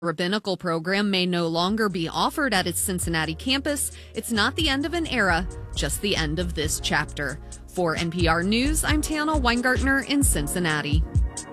Rabbinical program may no longer be offered at its Cincinnati campus. It's not the end of an era, just the end of this chapter. For NPR News, I'm Tana Weingartner in Cincinnati.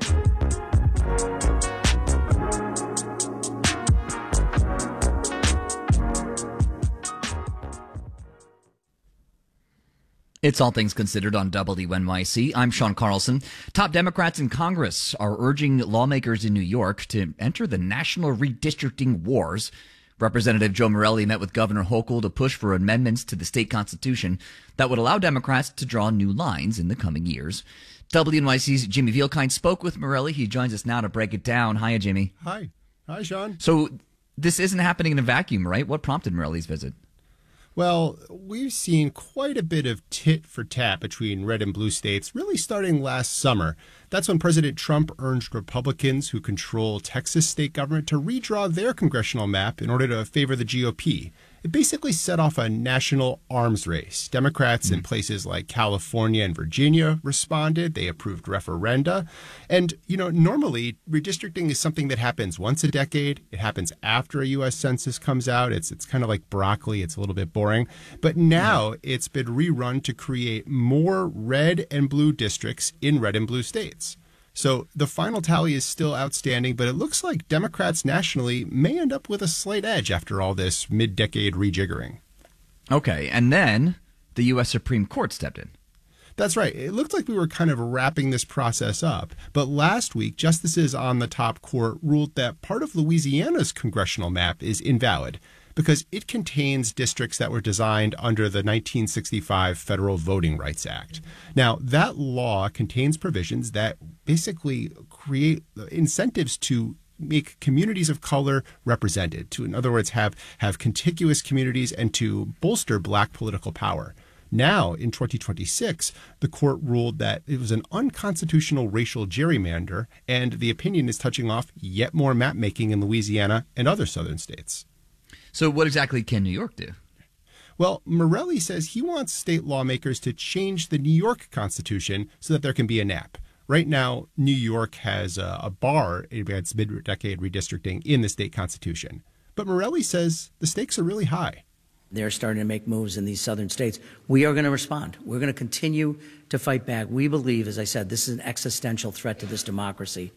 It's All Things Considered on WNYC. I'm Sean Carlson. Top Democrats in Congress are urging lawmakers in New York to enter the national redistricting wars. Representative Joe Morelle met with Governor Hochul to push for amendments to the state constitution that would allow Democrats to draw new lines in the coming years. WNYC's Jimmy Vielkind spoke with Morelle. He joins us now to break it down. Hiya, Jimmy. Hi. Hi, Sean. So this isn't happening in a vacuum, right? What prompted Morelle's visit? Well, we've seen quite a bit of tit for tat between red and blue states, really starting last summer. That's when President Trump urged Republicans who control Texas state government to redraw their congressional map in order to favor the GOP. It basically set off a national arms race. Democrats in places like California and Virginia responded. They approved referenda. And, normally redistricting is something that happens once a decade. It happens after a U.S. census comes out. It's kind of like broccoli. It's a little bit boring. But now it's been rerun to create more red and blue districts in red and blue states. So the final tally is still outstanding, but it looks like Democrats nationally may end up with a slight edge after all this mid-decade rejiggering. Okay, and then the U.S. Supreme Court stepped in. That's right. It looked like we were kind of wrapping this process up. But last week, justices on the top court ruled that part of Louisiana's congressional map is invalid because it contains districts that were designed under the 1965 Federal Voting Rights Act. Now, that law contains provisions that basically create incentives to make communities of color represented, to, in other words, have contiguous communities and to bolster black political power. Now, in 2026, the court ruled that it was an unconstitutional racial gerrymander, and the opinion is touching off yet more map making in Louisiana and other southern states. So what exactly can New York do? Well, Morelle says he wants state lawmakers to change the New York Constitution so that there can be a NAP. Right now, New York has a bar against mid-decade redistricting in the state constitution. But Morelle says the stakes are really high. They're starting to make moves in these southern states. We are going to respond. We're going to continue to fight back. We believe, as I said, this is an existential threat to this democracy.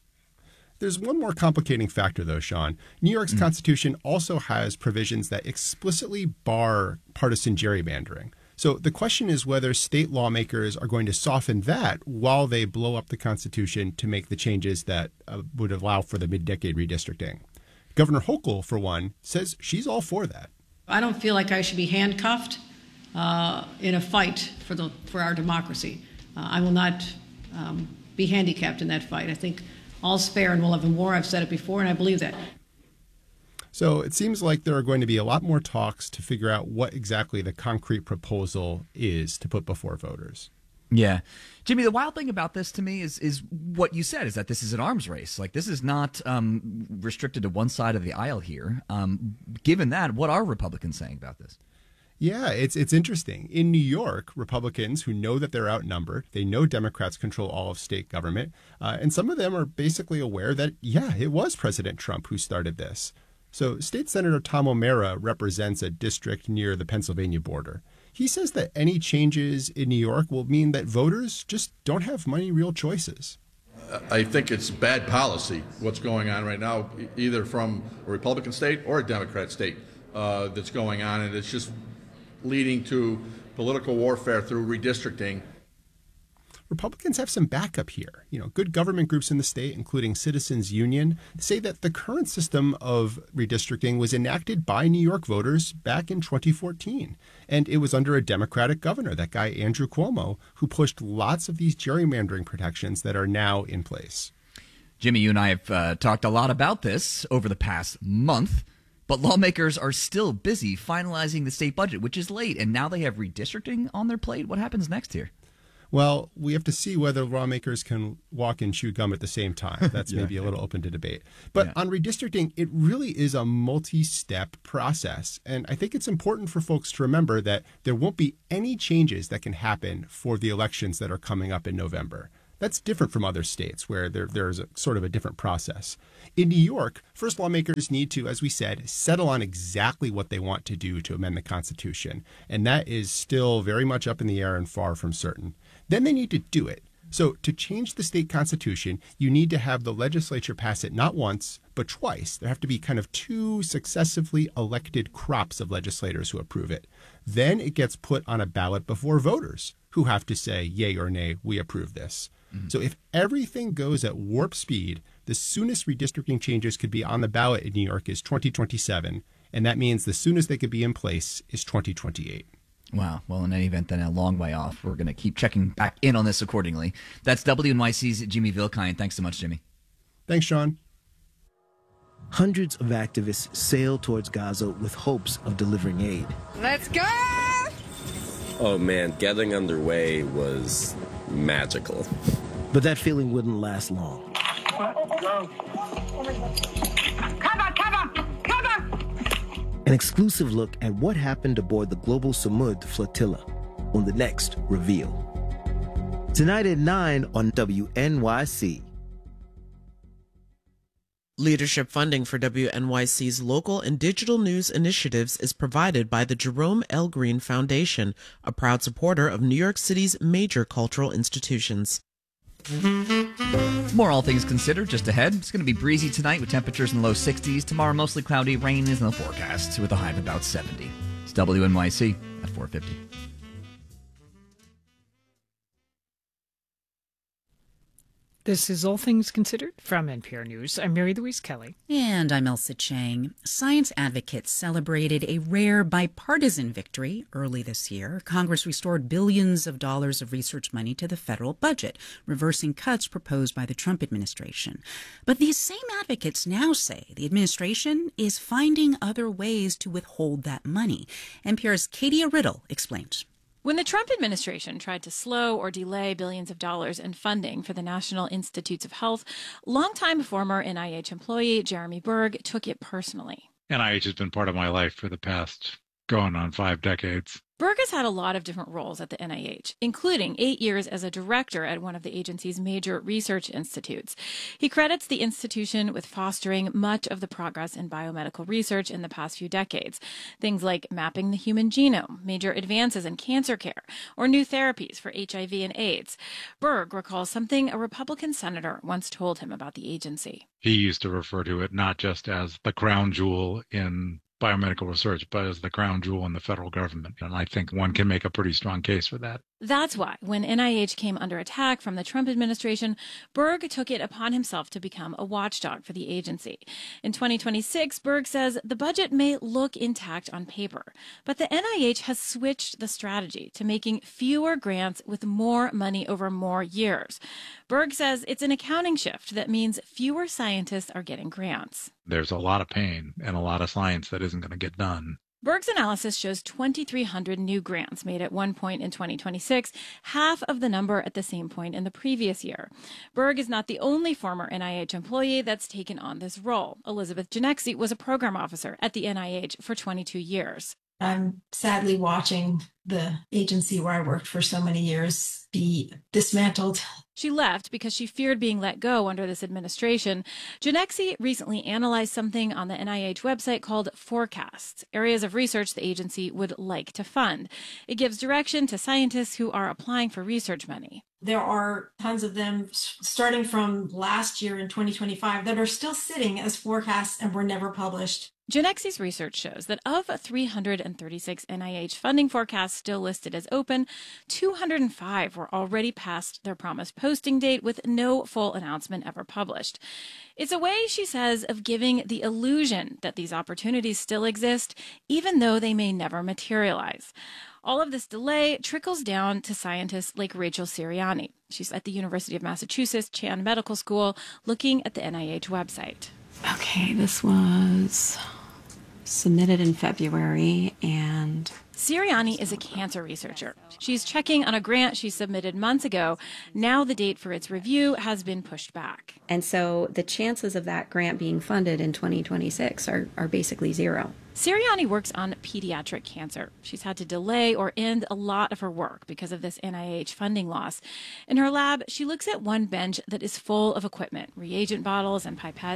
There's one more complicating factor, though, Sean. New York's Constitution also has provisions that explicitly bar partisan gerrymandering. So the question is whether state lawmakers are going to soften that while they blow up the Constitution to make the changes that would allow for the mid-decade redistricting. Governor Hochul, for one, says she's all for that. I don't feel like I should be handcuffed in a fight for our democracy. I will not be handicapped in that fight. I think all's fair and we'll have a war. I've said it before, and I believe that. So it seems like there are going to be a lot more talks to figure out what exactly the concrete proposal is to put before voters. Yeah. Jimmy, the wild thing about this to me is what you said, is that this is an arms race. Like, this is not restricted to one side of the aisle here. Given that, what are Republicans saying about this? Yeah, it's interesting. In New York, Republicans who know that they're outnumbered, they know Democrats control all of state government, and some of them are basically aware that, it was President Trump who started this. So State Senator Tom O'Mara represents a district near the Pennsylvania border. He says that any changes in New York will mean that voters just don't have many real choices. I think it's bad policy, what's going on right now, either from a Republican state or a Democrat state that's going on, and it's just leading to political warfare through redistricting. Republicans have some backup here. Good government groups in the state, including Citizens Union, say that the current system of redistricting was enacted by New York voters back in 2014. And it was under a Democratic governor, that guy Andrew Cuomo, who pushed lots of these gerrymandering protections that are now in place. Jimmy, you and I have talked a lot about this over the past month. But lawmakers are still busy finalizing the state budget, which is late, and now they have redistricting on their plate. What happens next here? Well, we have to see whether lawmakers can walk and chew gum at the same time. That's maybe a little open to debate. But on redistricting, it really is a multi-step process. And I think it's important for folks to remember that there won't be any changes that can happen for the elections that are coming up in November. That's different from other states where there's a sort of a different process. In New York, first lawmakers need to, as we said, settle on exactly what they want to do to amend the Constitution. And that is still very much up in the air and far from certain. Then they need to do it. So to change the state constitution, you need to have the legislature pass it not once, but twice. There have to be kind of two successively elected crops of legislators who approve it. Then it gets put on a ballot before voters who have to say, yay or nay, we approve this. So if everything goes at warp speed, the soonest redistricting changes could be on the ballot in New York is 2027. And that means the soonest they could be in place is 2028. Wow. Well, in any event, then a long way off. We're going to keep checking back in on this accordingly. That's WNYC's Jimmy Vilkine. Thanks so much, Jimmy. Thanks, Sean. Hundreds of activists sailed towards Gaza with hopes of delivering aid. Let's go! Oh man, getting underway was magical. But that feeling wouldn't last long. Cover! An exclusive look at what happened aboard the Global Samud flotilla on the next Reveal. Tonight at 9 on WNYC. Leadership funding for WNYC's local and digital news initiatives is provided by the Jerome L. Green Foundation, a proud supporter of New York City's major cultural institutions. More All Things Considered just ahead. It's going to be breezy tonight with temperatures in the low 60s. Tomorrow, mostly cloudy. Rain is in the forecast with a high of about 70. It's WNYC at 4:50. This is All Things Considered from NPR News. I'm Mary Louise Kelly. And I'm Elsa Chang. Science advocates celebrated a rare bipartisan victory early this year. Congress restored billions of dollars of research money to the federal budget, reversing cuts proposed by the Trump administration. But these same advocates now say the administration is finding other ways to withhold that money. NPR's Katia Riddle explains. When the Trump administration tried to slow or delay billions of dollars in funding for the National Institutes of Health, longtime former NIH employee Jeremy Berg took it personally. NIH has been part of my life for the past going on 5 decades. Berg has had a lot of different roles at the NIH, including 8 years as a director at one of the agency's major research institutes. He credits the institution with fostering much of the progress in biomedical research in the past few decades, things like mapping the human genome, major advances in cancer care, or new therapies for HIV and AIDS. Berg recalls something a Republican senator once told him about the agency. He used to refer to it not just as the crown jewel in biomedical research, but as the crown jewel in the federal government. And I think one can make a pretty strong case for that. That's why, when NIH came under attack from the Trump administration, Berg took it upon himself to become a watchdog for the agency. In 2026, Berg says the budget may look intact on paper, but the NIH has switched the strategy to making fewer grants with more money over more years. Berg says it's an accounting shift that means fewer scientists are getting grants. There's a lot of pain and a lot of science that isn't going to get done. Berg's analysis shows 2,300 new grants made at one point in 2026, half of the number at the same point in the previous year. Berg is not the only former NIH employee that's taken on this role. Elizabeth Genexi was a program officer at the NIH for 22 years. I'm sadly watching the agency where I worked for so many years be dismantled. She left because she feared being let go under this administration. Genexi recently analyzed something on the NIH website called Forecasts, areas of research the agency would like to fund. It gives direction to scientists who are applying for research money. There are tons of them starting from last year in 2025 that are still sitting as forecasts and were never published. Genexi's research shows that of 336 NIH funding forecasts still listed as open, 205 were already past their promised posting date with no full announcement ever published. It's a way, she says, of giving the illusion that these opportunities still exist, even though they may never materialize. All of this delay trickles down to scientists like Rachel Sirianni. She's at the University of Massachusetts Chan Medical School looking at the NIH website. Okay, this was submitted in February, and Sirianni is a cancer researcher. She's checking on a grant she submitted months ago. Now the date for its review has been pushed back. And so the chances of that grant being funded in 2026 are basically zero. Sirianni works on pediatric cancer. She's had to delay or end a lot of her work because of this NIH funding loss. In her lab, she looks at one bench that is full of equipment, reagent bottles and pipettes.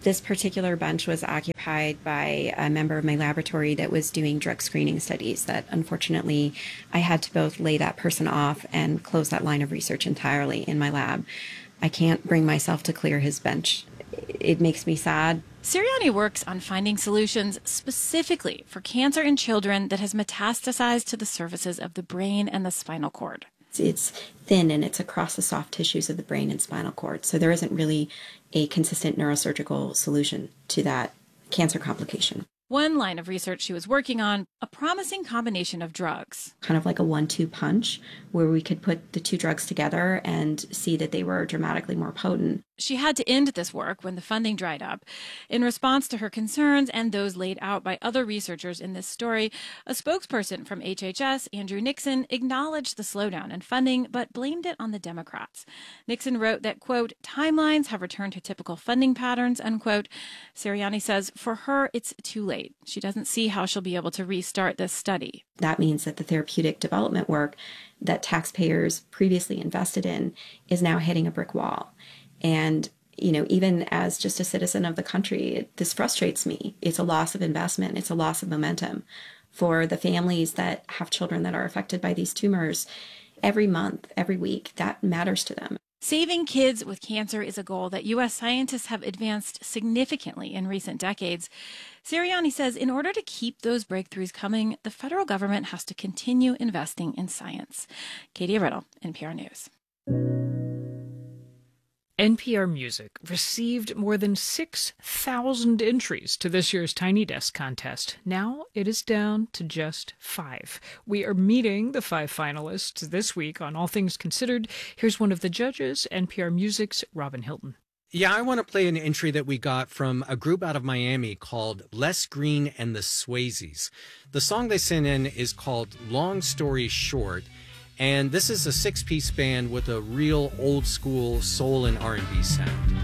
This particular bench was occupied by a member of my laboratory that was doing drug screening studies that unfortunately I had to both lay that person off and close that line of research entirely in my lab. I can't bring myself to clear his bench. It makes me sad. Sirianni works on finding solutions specifically for cancer in children that has metastasized to the surfaces of the brain and the spinal cord. It's thin and it's across the soft tissues of the brain and spinal cord. So there isn't really a consistent neurosurgical solution to that cancer complication. One line of research she was working on, a promising combination of drugs. Kind of like a 1-2 punch where we could put the two drugs together and see that they were dramatically more potent. She had to end this work when the funding dried up. In response to her concerns and those laid out by other researchers in this story, a spokesperson from HHS, Andrew Nixon, acknowledged the slowdown in funding but blamed it on the Democrats. Nixon wrote that, quote, timelines have returned to typical funding patterns, unquote. Sirianni says for her, it's too late. She doesn't see how she'll be able to restart this study. That means that the therapeutic development work that taxpayers previously invested in is now hitting a brick wall. And, you know, even as just a citizen of the country, this frustrates me. It's a loss of investment. It's a loss of momentum for the families that have children that are affected by these tumors. Every month, every week, that matters to them. Saving kids with cancer is a goal that U.S. scientists have advanced significantly in recent decades. Sirianni says in order to keep those breakthroughs coming, the federal government has to continue investing in science. Katie Riddle, NPR News. NPR Music received more than 6,000 entries to this year's Tiny Desk contest. Now it is down to just 5. We are meeting the 5 finalists this week on All Things Considered. Here's one of the judges, NPR Music's Robin Hilton. Yeah, I want to play an entry that we got from a group out of Miami called Les Green and the Swayzes. The song they sent in is called Long Story Short. And this is a 6-piece band with a real old-school soul and R&B sound.